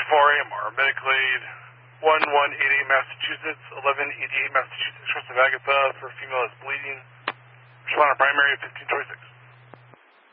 AMR, medical aid 1188 Massachusetts, 1188 Massachusetts, Trust of Agatha for female that's bleeding. Responder primary 1526.